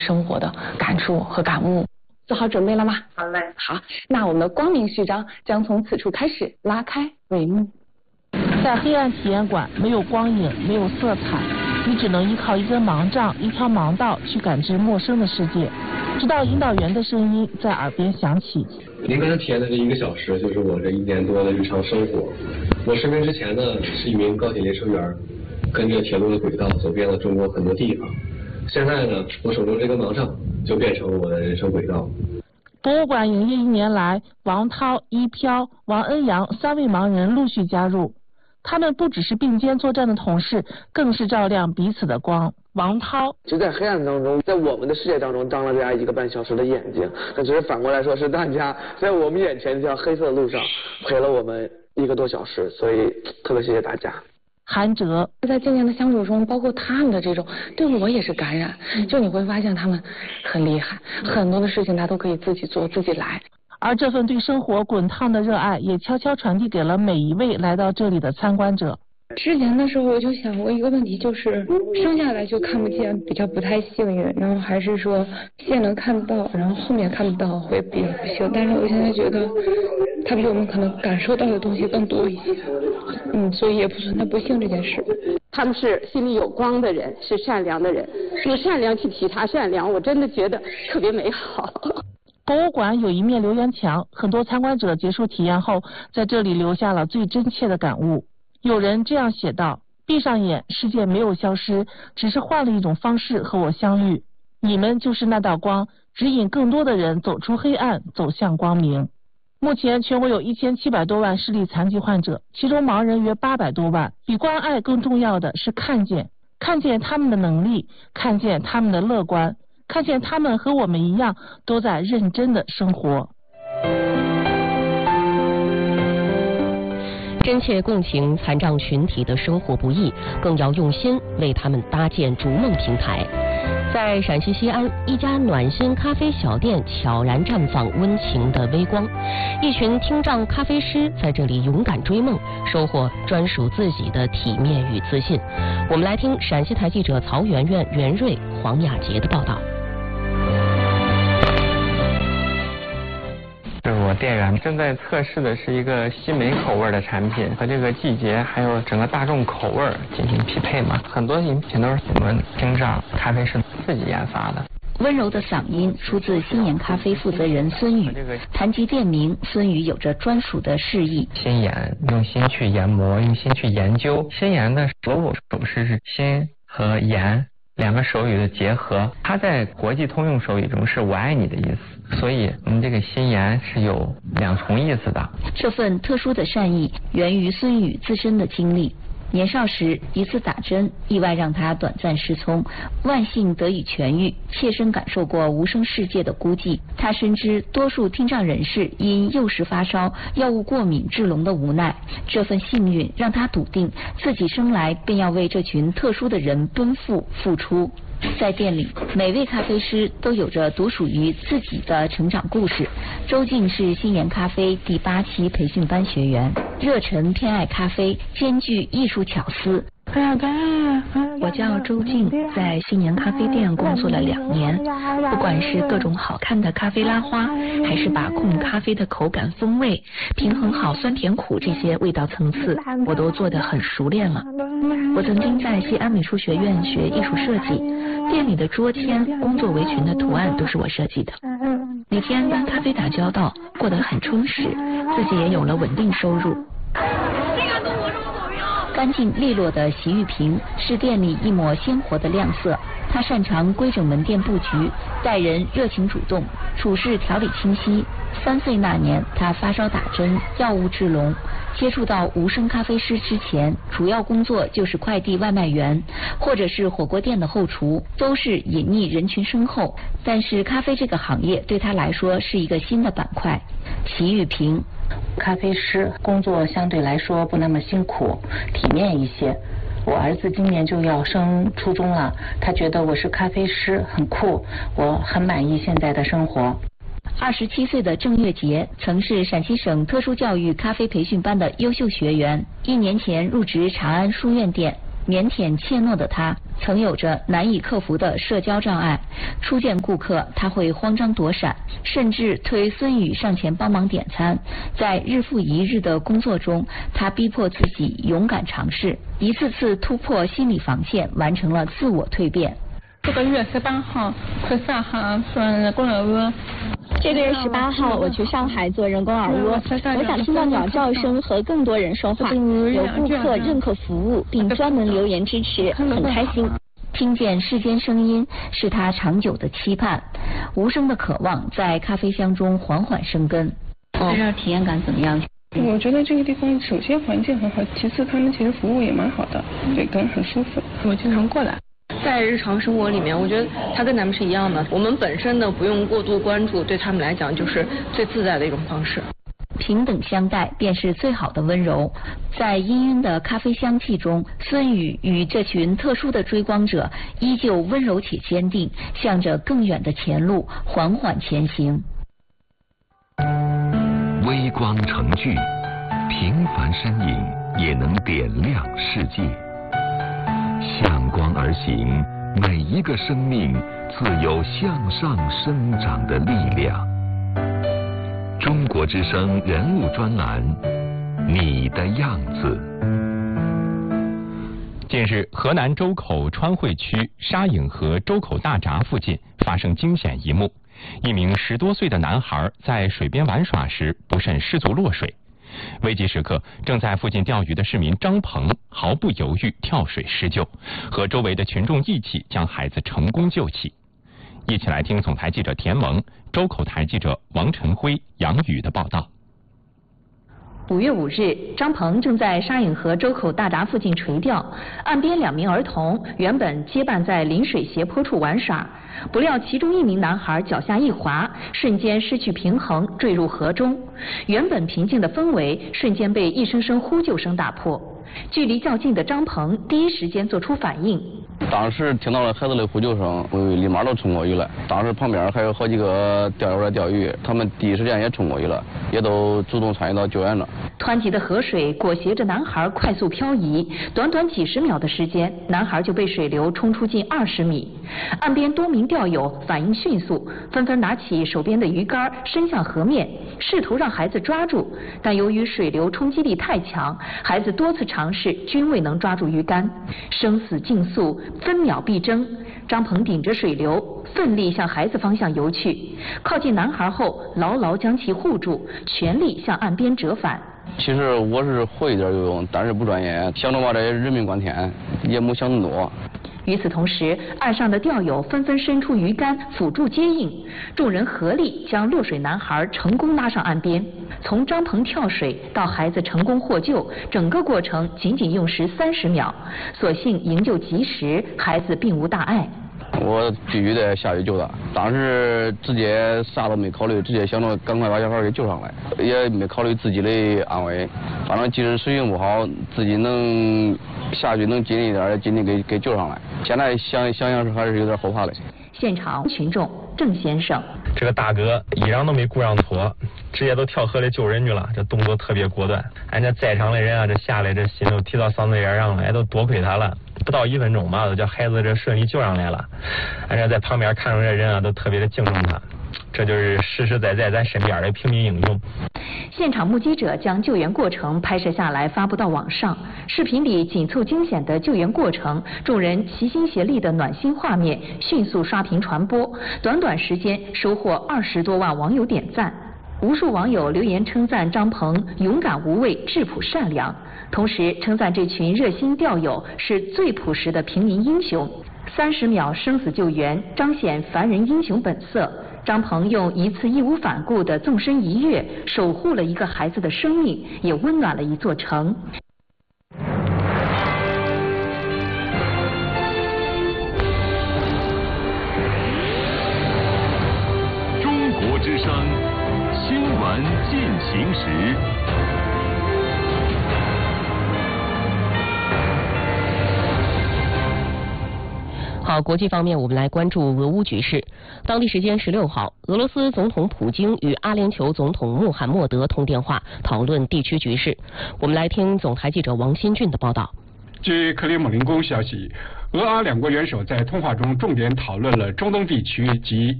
生活的感触和感悟。做好准备了吗？ 好嘞。 好，那我们的光明序章将从此处开始拉开帷幕。 在黑暗体验馆，没有光影，没有色彩，你只能依靠一根盲杖、一条盲道去感知陌生的世界，直到引导员的声音在耳边响起。 您刚才体验的这1个小时，就是我这1年多的日常生活。我失明之前呢，是一名高铁列车员，跟着铁路的轨道走遍了中国很多地方。现在呢，我手中这根盲杖就变成了我的人生轨道。 博物馆营业1年来，王涛、一飘、王恩阳3位盲人陆续加入。他们不只是并肩作战的同事，更是照亮彼此的光。王涛就在黑暗当中，在我们的世界当中张了大家1个半小时的眼睛，但只是反过来说，是大家在我们眼前这条黑色的路上陪了我们1个多小时，所以特别谢谢大家。 韩哲在今年的相处中，包括他们的这种对我也是感染，就你会发现他们很厉害，很多的事情他都可以自己做自己来。 而这份对生活滚烫的热爱也悄悄传递给了每一位来到这里的参观者。 之前的时候我就想过一个问题，就是生下来就看不见比较不太幸运，然后还是说现在能看到，然后后面看不到会比较不幸。但是我现在觉得他比我们可能感受到的东西更多一些，所以也不存在不幸这件事。 他们是心里有光的人，是善良的人，用善良去体察善良，我真的觉得特别美好。 博物馆有一面留言墙，很多参观者结束体验后，在这里留下了最真切的感悟。有人这样写道：闭上眼，世界没有消失，只是换了一种方式和我相遇。你们就是那道光，指引更多的人走出黑暗，走向光明。目前全国有1700多万视力残疾患者，其中盲人约800多万。比关爱更重要的是看见他们的能力，看见他们的乐观，看见他们和我们一样都在认真的生活。 真切共情残障群体的生活不易，更要用心为他们搭建逐梦平台。在陕西西安，一家暖心咖啡小店悄然绽放温情的微光，一群听障咖啡师在这里勇敢追梦，收获专属自己的体面与自信。我们来听陕西台记者曹媛媛、袁瑞、黄雅杰的报道。 我店员正在测试的是一个西梅口味的产品，和这个季节还有整个大众口味进行匹配嘛。很多饮品都是我们听障咖啡师自己研发的。 温柔的嗓音出自新研咖啡负责人孙宇，谈及店名，孙宇有着专属的示意。 心研，用心去研磨，用心去研究。心研的所有手势是心和研2个手语的结合，它在国际通用手语中是我爱你的意思，所以我们这个心研是有2重意思的。 这份特殊的善意源于孙宇自身的经历。年少时一次打针，意外让他短暂失聪，万幸得以痊愈，切身感受过无声世界的孤寂。他深知多数听障人士因幼时发烧、药物过敏致聋的无奈，这份幸运让他笃定自己生来便要为这群特殊的人奔赴付出。在店里，每位咖啡师都有着独属于自己的成长故事。周静是新研咖啡第8期培训班学员，热忱偏爱咖啡，兼具艺术巧思。 我叫周静，在新研咖啡店工作了2年，不管是各种好看的咖啡拉花，还是把控咖啡的口感风味，平衡好酸甜苦这些味道层次，我都做得很熟练了。我曾经在西安美术学院学艺术设计，店里的桌签、工作围裙的图案都是我设计的。每天跟咖啡打交道，过得很充实，自己也有了稳定收入。 干净利落的洗浴瓶是店里一抹鲜活的亮色。他擅长规整门店布局，待人热情主动，处事条理清晰。3岁那年，他发烧打针，药物治聋。接触到无声咖啡师之前，主要工作就是快递外卖员，或者是火锅店的后厨，都是隐匿人群身后。但是咖啡这个行业对他来说是一个新的板块。齐玉平， 咖啡师工作相对来说不那么辛苦，体面一些。我儿子今年就要升初中了，他觉得我是咖啡师很酷，我很满意现在的生活。 27岁的郑月杰曾是陕西省特殊教育咖啡培训班的优秀学员，1年前入职长安书院店。腼腆怯懦的他， 曾有着难以克服的社交障碍，初见顾客他会慌张躲闪，甚至推孙宇上前帮忙点餐。在日复一日的工作中，他逼迫自己勇敢尝试，一次次突破心理防线，完成了自我蜕变。 这个月18号去上海做人工耳蜗。 这个月18号我去上海做人工耳蜗，我想听到鸟叫声和更多人说话，有顾客认可服务并专门留言支持，很开心。 听见世间声音是他长久的期盼，无声的渴望在咖啡香中缓缓生根。在这儿体验感怎么样？ 我觉得这个地方首先环境很好，其次他们其实服务也蛮好的，对，跟很舒服，我经常过来。 在日常生活里面，我觉得它跟咱们是一样的，我们本身呢不用过度关注，对他们来讲就是最自在的一种方式。 平等相待便是最好的温柔。在氤氲的咖啡香气中，孙宇与这群特殊的追光者依旧温柔且坚定，向着更远的前路缓缓前行。 微光成炬，平凡身影也能点亮世界。向光而行，每一个生命自有向上生长的力量。中国之声人物专栏，你的样子。 近日，河南周口川汇区沙影河周口大闸附近发生惊险一幕，一名10多岁的男孩在水边玩耍时不慎失足落水。危急时刻，正在附近钓鱼的市民张鹏毫不犹豫跳水施救，和周围的群众一起将孩子成功救起。一起来听总台记者田萌、周口台记者王晨辉、杨宇的报道。 5月5日，张鹏正在沙影河周口大闸附近垂钓，岸边2名儿童原本结伴在临水斜坡处玩耍，不料其中1名男孩脚下一滑，瞬间失去平衡，坠入河中。原本平静的氛围瞬间被一声声呼救声打破。距离较近的张鹏第一时间做出反应。 当时听到了孩子的呼救声，立马都冲过去了。当时旁边还有好几个钓友在钓鱼，他们第一时间也冲过去了，也都主动参与到救援了。 湍急的河水裹挟着男孩快速漂移，短短几十秒的时间，男孩就被水流冲出近20米。岸边多名钓友反应迅速，纷纷拿起手边的鱼竿伸向河面，试图让孩子抓住，但由于水流冲击力太强，孩子多次尝试均未能抓住鱼竿。生死竞速，分秒必争。张鹏顶着水流，奋力向孩子方向游去，靠近男孩后，牢牢将其护住，全力向岸边折返。 其实我是会一点游泳，但是不专业，想着把这人命关天，也没想那么多。 与此同时，岸上的钓友纷纷伸出鱼竿辅助接应，众人合力将落水男孩成功拉上岸边。从张鹏跳水到孩子成功获救，整个过程仅仅用时30秒，所幸营救及时，孩子并无大碍。 我必须得下去救他，当时直接啥都没考虑，直接想着赶快把小孩给救上来，也没考虑自己的安危。反正即使水性不好，自己能下去能尽力一点，尽力给救上来。现在想想还是有点后怕的。 现场群众郑先生， 这个大哥衣裳都没顾上脱，直接都跳河里救人去了，这动作特别果断。俺这在场的人啊，这下来这心都提到嗓子眼上了，也都多亏他了。不到1分钟吧，都叫孩子这顺利救上来了。俺这在旁边看着这人啊，都特别的敬重他。这就是实实在在咱身边的平民英雄。 现场目击者将救援过程拍摄下来发布到网上，视频里紧凑惊险的救援过程，众人齐心协力的暖心画面迅速刷屏传播，短短时间收获20多万网友点赞。无数网友留言称赞张鹏勇敢无畏、质朴善良，同时称赞这群热心钓友是最朴实的平民英雄。30秒生死救援彰显凡人英雄本色。张鹏用一次义无反顾的纵身一跃，守护了一个孩子的生命，也温暖了一座城。 中国之声新闻进行时。 好，国际方面，我们来关注俄乌局势。当地时间16号，俄罗斯总统普京与阿联酋总统穆罕默德通电话，讨论地区局势。我们来听总台记者王新俊的报道。 据克里姆林宫消息， 俄阿两国元首在通话中重点讨论了中东地区及